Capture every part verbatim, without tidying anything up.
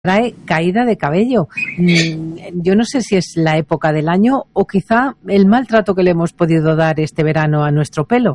trae caída de cabello. Yo no sé si es la época del año o quizá el maltrato que le hemos podido dar este verano a nuestro pelo.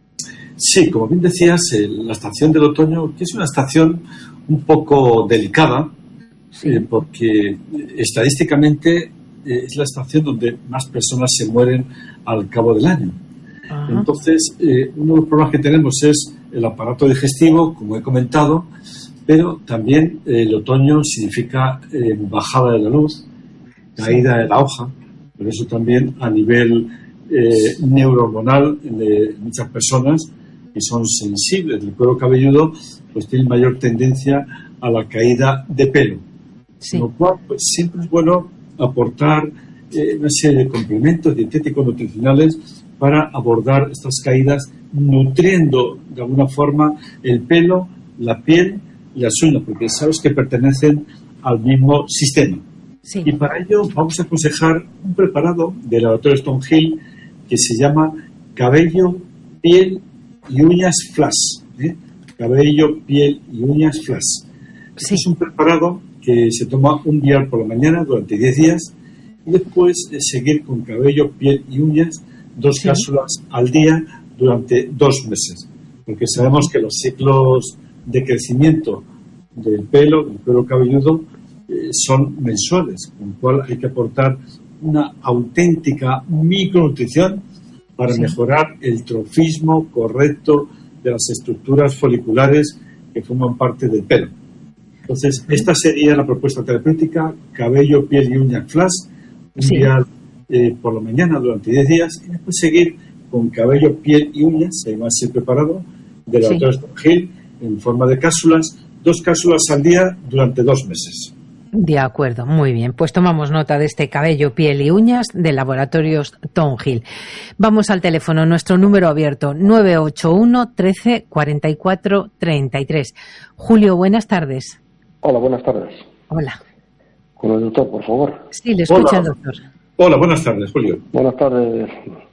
Sí, como bien decías, la estación del otoño, que es una estación un poco delicada, sí. eh, porque estadísticamente eh, es la estación donde más personas se mueren al cabo del año. Ajá. Entonces, eh, uno de los problemas que tenemos es el aparato digestivo, como he comentado, pero también eh, el otoño significa eh, bajada de la luz, caída sí. de la hoja, por eso también a nivel eh, neurohormonal de muchas personas que son sensibles del cuero cabelludo, pues tienen mayor tendencia a la caída de pelo. Sí. Con lo cual, pues siempre es bueno aportar eh, una serie de complementos dietéticos nutricionales para abordar estas caídas, nutriendo de alguna forma el pelo, la piel y las uñas, porque sabes que pertenecen al mismo sistema. Sí. Y para ello vamos a aconsejar un preparado del laboratorio Stonehill que se llama cabello, piel y uñas flash. ¿eh? Cabello, piel y uñas flash. Sí. Este es un preparado que se toma un día por la mañana durante diez días y después de seguir con cabello, piel y uñas dos sí. cápsulas al día durante dos meses. Porque sabemos que los ciclos de crecimiento del pelo, del cuero cabelludo, eh, son mensuales, con lo cual hay que aportar una auténtica micronutrición para sí. mejorar el trofismo correcto de las estructuras foliculares que forman parte del pelo. Entonces, esta sería la propuesta terapéutica: cabello, piel y uñas flash, un sí. día eh, por la mañana durante diez días, y después seguir con cabello, piel y uñas, se llama así preparado, de la doctora Stonehill, en forma de cápsulas, dos cápsulas al día durante dos meses. De acuerdo, muy bien. Pues tomamos nota de este cabello, piel y uñas de Laboratorios Stonehill. Vamos al teléfono, nuestro número abierto, nueve ocho uno, trece, cuarenta y cuatro, treinta y tres. Julio, buenas tardes. Hola, buenas tardes. Hola. Con el doctor, por favor. Sí, le escucha Hola. el doctor. Hola, buenas tardes, Julio. Buenas tardes,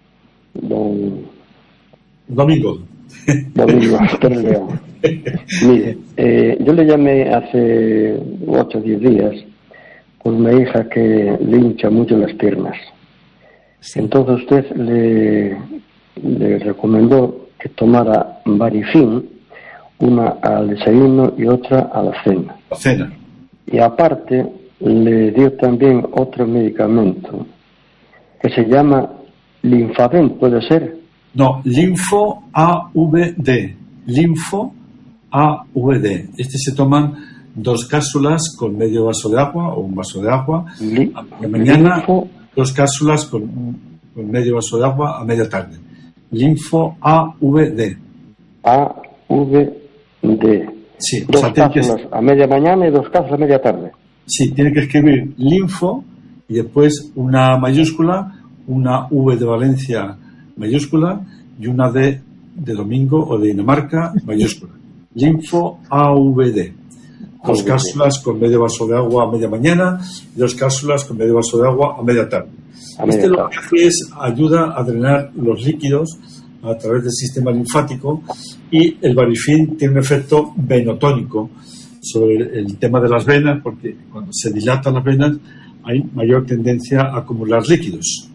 don... Domingo. Domingo, doctor León. Mire, eh, yo le llamé hace ocho o diez días por una hija que le hincha mucho las piernas. Sí. Entonces usted le, le recomendó que tomara Varifin, una al desayuno y otra a la cena. La cena. Y aparte le dio también otro medicamento que se llama Linfavent, ¿puede ser? No, Linfo A V D. Linfo A V D. Este se toman dos cápsulas con medio vaso de agua o un vaso de agua Li- a la mañana, linfo, dos cápsulas con, con medio vaso de agua a media tarde. Linfo A V D. A V D. Sí, dos o sea, cápsulas que, a media mañana y dos cápsulas a media tarde. Sí, tiene que escribir linfo y después una mayúscula, una V de Valencia mayúscula y una D de Domingo o de Dinamarca mayúscula. Linfo A V D. Dos cápsulas con medio vaso de agua a media mañana y dos cápsulas con medio vaso de agua a media tarde. A media este tarde. Lo que hace es ayuda a drenar los líquidos a través del sistema linfático, y el Varifin tiene un efecto venotónico sobre el tema de las venas, porque cuando se dilatan las venas hay mayor tendencia a acumular líquidos.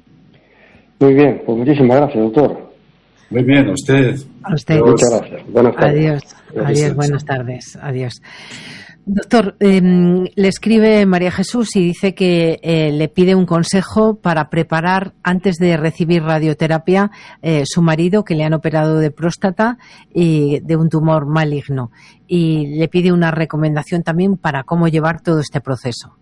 Muy bien, pues muchísimas gracias, doctor. Muy bien, a usted. A usted. Adiós. Muchas gracias. Buenas tardes. Adiós. Gracias. Adiós, buenas tardes. Adiós. Doctor, eh, le escribe María Jesús y dice que eh, le pide un consejo para preparar antes de recibir radioterapia eh, su marido, que le han operado de próstata y de un tumor maligno, y le pide una recomendación también para cómo llevar todo este proceso.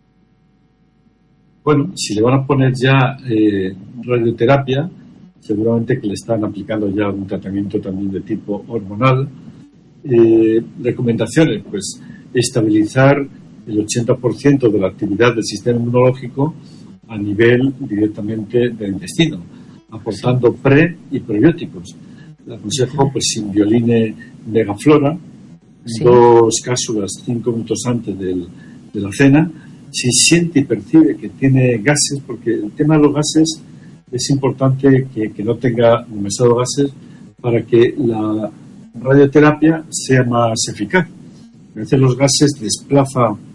Bueno, si le van a poner ya eh, radioterapia, seguramente que le están aplicando ya un tratamiento también de tipo hormonal. Eh, recomendaciones, pues estabilizar el ochenta por ciento de la actividad del sistema inmunológico a nivel directamente del intestino, aportando pre y prebióticos. Le aconsejo pues Simbioline Megaflora, sí. dos cápsulas cinco minutos antes del, de la cena. Si siente y percibe que tiene gases, porque el tema de los gases es importante que, que no tenga demasiados gases para que la radioterapia sea más eficaz. A veces los gases desplazan